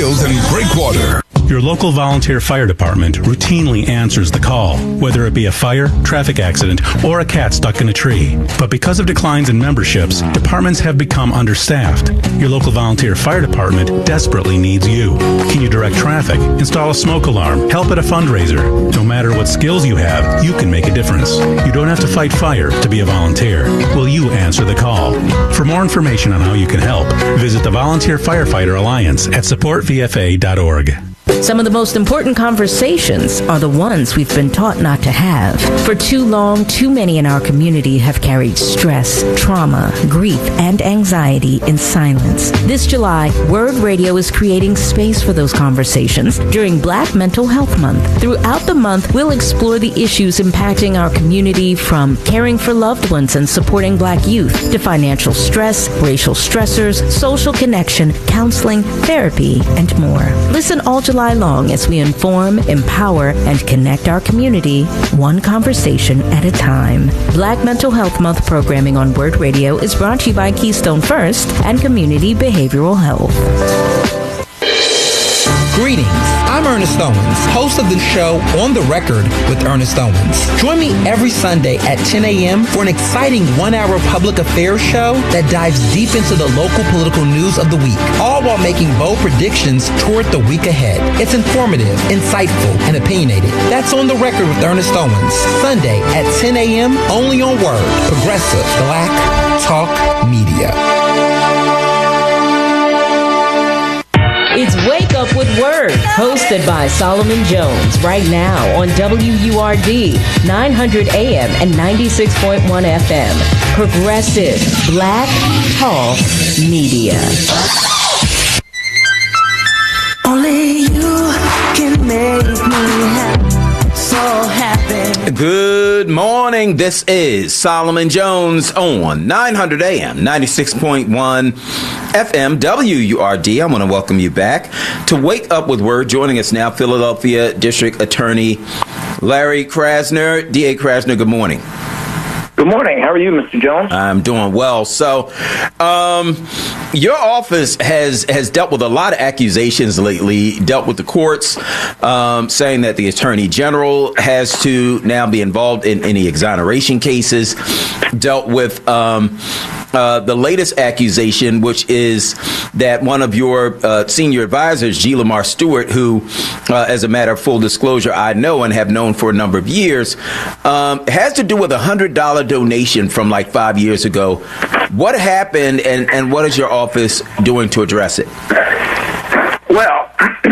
Hills and Breakwater. Your local volunteer fire department routinely answers the call, whether it be a fire, traffic accident, or a cat stuck in a tree. But because of declines in memberships, departments have become understaffed. Your local volunteer fire department desperately needs you. Can you direct traffic, install a smoke alarm, help at a fundraiser? No matter what skills you have, you can make a difference. You don't have to fight fire to be a volunteer. Will you answer the call? For more information on how you can help, visit the Volunteer Firefighter Alliance at supportvfa.org. Some of the most important conversations are the ones we've been taught not to have. For too long, too many in our community have carried stress, trauma, grief, and anxiety in silence. This July, Word Radio is creating space for those conversations during Black Mental Health Month. Throughout the month, we'll explore the issues impacting our community, from caring for loved ones and supporting Black youth to financial stress, racial stressors, social connection, counseling, therapy, and more. Listen all July long as we inform, empower, and connect our community one conversation at a time. Black Mental Health Month programming on Word Radio is brought to you by Keystone First and Community Behavioral Health. Greetings, I'm Ernest Owens, host of the show On the Record with Ernest Owens. Join me every Sunday at 10 a.m. for an exciting one-hour public affairs show that dives deep into the local political news of the week, all while making bold predictions toward the week ahead. It's informative, insightful, and opinionated. That's On the Record with Ernest Owens, Sunday at 10 a.m. only on Word, Progressive Black Talk Media. It's Wake Up with Word, hosted by Solomon Jones, right now on WURD, 900 AM and 96.1 FM. Progressive Black Talk Media. Only you can make me so happy. Good morning. This is Solomon Jones on 900 AM, 96.1 FM, WURD. I want to welcome you back to Wake Up with Word. Joining us now, Philadelphia District Attorney Larry Krasner. D.A. Krasner, good morning. Good morning. How are you, Mr. Jones? I'm doing well. So, your office has dealt with a lot of accusations lately, dealt with the courts, saying that the Attorney General has to now be involved in any exoneration cases, dealt with the latest accusation, which is that one of your senior advisors, G. Lamar Stewart, who, as a matter of full disclosure, I know and have known for a number of years, has to do with a $100 donation from like 5 years ago. What happened, and what is your office doing to address it? Well,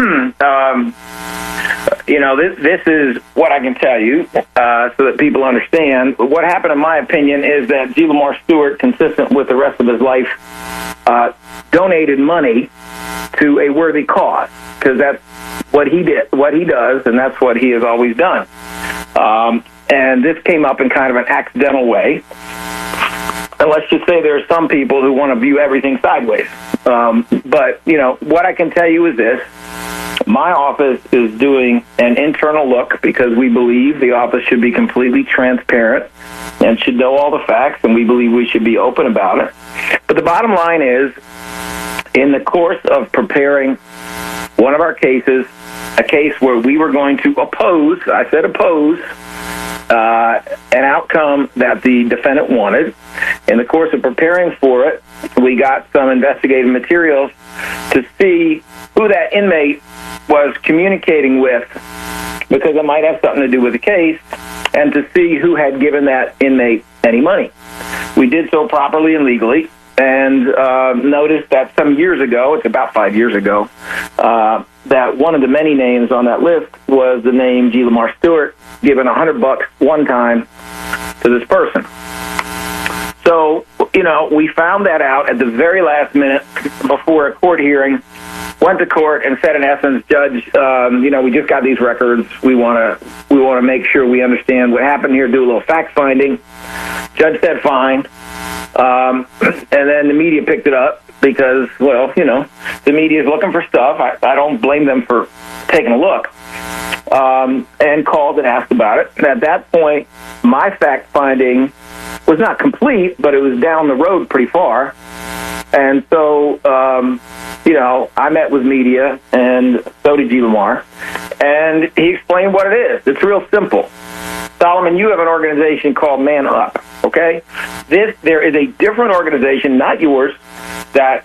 this is what I can tell you so that people understand. What happened, in my opinion, is that G. Lamar Stewart, consistent with the rest of his life, donated money to a worthy cause, because that's what he did, what he does, and that's what he has always done. And this came up in kind of an accidental way. And let's just say there are some people who want to view everything sideways. But, what I can tell you is this. My office is doing an internal look because we believe the office should be completely transparent and should know all the facts, and we believe we should be open about it. But the bottom line is, in the course of preparing one of our cases, a case where we were going to oppose, I said oppose, an outcome that the defendant wanted. In the course of preparing for it, we got some investigative materials to see who that inmate was communicating with, because it might have something to do with the case, and to see who had given that inmate any money. We did so properly and legally, and noticed that some years ago, it's about 5 years ago, that one of the many names on that list was the name G. Lamar Stewart, given $100 one time to this person. So, we found that out at the very last minute before a court hearing, went to court and said, in essence, Judge, we just got these records. We want to make sure we understand what happened here, do a little fact-finding. Judge said fine. And then the media picked it up because, the media is looking for stuff. I don't blame them for taking a look. And called and asked about it. And at that point, my fact-finding was not complete, but it was down the road pretty far. And so, I met with media, and so did G. Lamar, and he explained what it is. It's real simple. Solomon, you have an organization called Man Up, okay? There is a different organization, not yours, that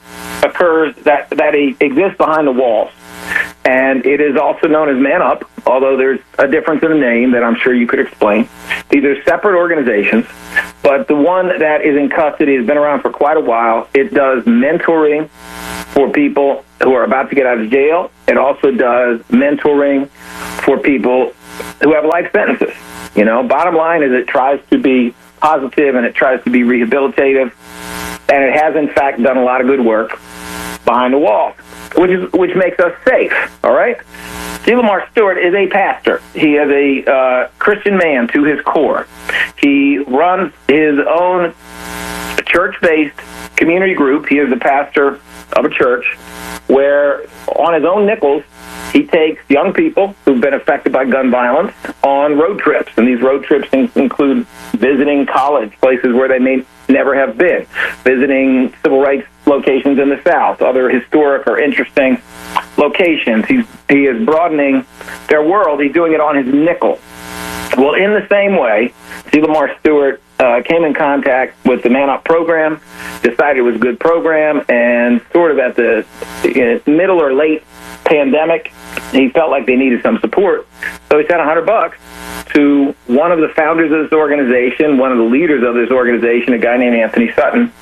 exists behind the walls. And it is also known as Man Up, although there's a difference in the name that I'm sure you could explain. These are separate organizations, but the one that is in custody has been around for quite a while. It does mentoring for people who are about to get out of jail. It also does mentoring for people who have life sentences. Bottom line is it tries to be positive and it tries to be rehabilitative, and it has, in fact, done a lot of good work behind the wall, which makes us safe, all right? G. Lamar Stewart is a pastor. He is a Christian man to his core. He runs his own church-based community group. He is the pastor of a church where, on his own nickels, he takes young people who've been affected by gun violence on road trips, and these road trips include visiting college, places where they may never have been, visiting civil rights locations in the South, other historic or interesting locations. He is broadening their world. He's doing it on his nickel. Well, in the same way, G. Lamar Stewart came in contact with the Man Up program, decided it was a good program, and sort of at the middle or late pandemic, he felt like they needed some support. So he sent $100 to one of the founders of this organization, one of the leaders of this organization, a guy named Anthony Sutton,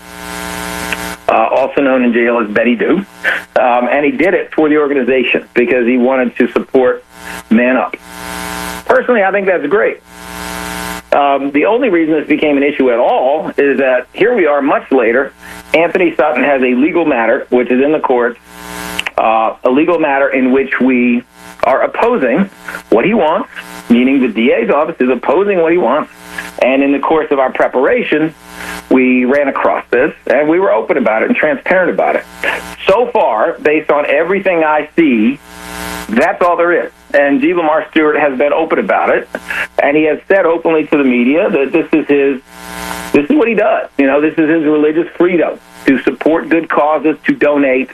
also known in jail as Betty Doo. And he did it for the organization because he wanted to support Man Up. Personally, I think that's great. The only reason this became an issue at all is that here we are much later. Anthony Sutton has a legal matter, which is in the courts, a legal matter in which we are opposing what he wants, meaning the DA's office is opposing what he wants. And in the course of our preparation, we ran across this, and we were open about it and transparent about it. So far, based on everything I see, that's all there is. And G. Lamar Stewart has been open about it, and he has said openly to the media that this is what he does. This is his religious freedom to support good causes, to donate.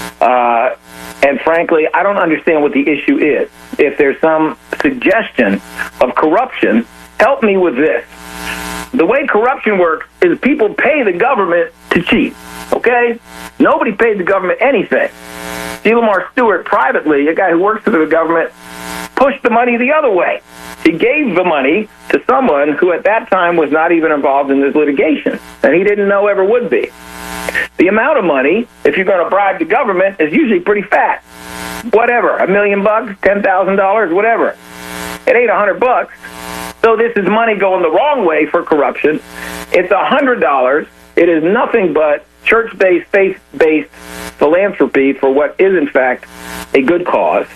And frankly, I don't understand what the issue is. If there's some suggestion of corruption, help me with this. The way corruption works is people pay the government to cheat, okay? Nobody pays the government anything. G. Lamar Stewart, privately, a guy who works for the government, pushed the money the other way. He gave the money to someone who at that time was not even involved in this litigation, and he didn't know ever would be. The amount of money, if you're going to bribe the government, is usually pretty fat. Whatever, $1 million, $10,000, whatever. It ain't $100. So this is money going the wrong way for corruption. It's $100. It is nothing but church-based, faith-based philanthropy for what is, in fact, a good cause.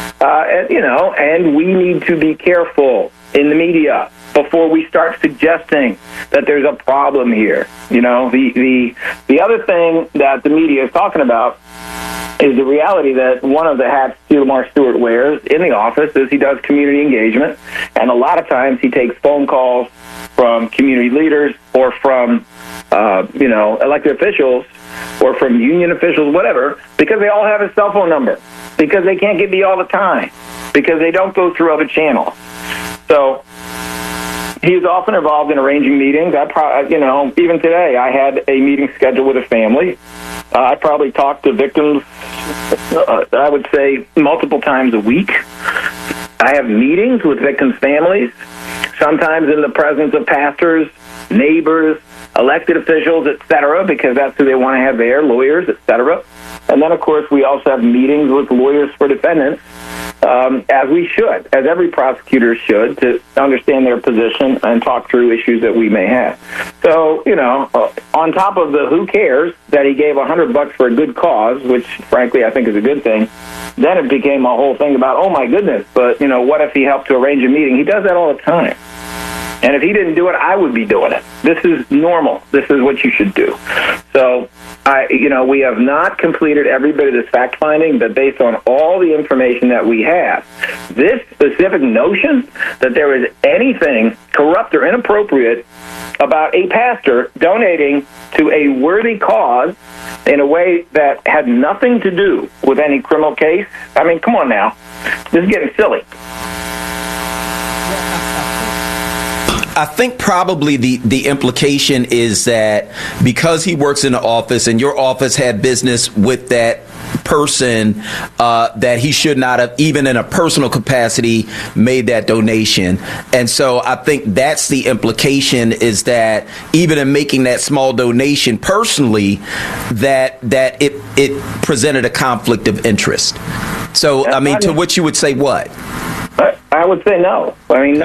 And we need to be careful in the media before we start suggesting that there's a problem here. The other thing that the media is talking about is the reality that one of the hats G. Lamar Stewart wears in the office is he does community engagement, and a lot of times he takes phone calls from community leaders or from, elected officials or from union officials, whatever, because they all have his cell phone number, because they can't get me all the time, because they don't go through other channels. So he is often involved in arranging meetings. Even today, I had a meeting scheduled with a family. I probably talk to victims, I would say, multiple times a week. I have meetings with victims' families, sometimes in the presence of pastors, neighbors, elected officials, etc., because that's who they want to have there, lawyers, etc. And then, of course, we also have meetings with lawyers for defendants, as we should, as every prosecutor should, to understand their position and talk through issues that we may have. So, on top of the who cares that he gave $100 for a good cause, which, frankly, I think is a good thing, then it became a whole thing about, oh, my goodness, but, what if he helped to arrange a meeting? He does that all the time. And if he didn't do it, I would be doing it. This is normal. This is what you should do. So, we have not completed every bit of this fact-finding, but based on all the information that we have, this specific notion that there is anything corrupt or inappropriate about a pastor donating to a worthy cause in a way that had nothing to do with any criminal case. I mean, come on now. This is getting silly. I think probably the implication is that because he works in the office and your office had business with that person, that he should not have, even in a personal capacity, made that donation. And so I think that's the implication, is that even in making that small donation personally, that it presented a conflict of interest. So, I mean, to which you would say what? I would say no. I mean, no.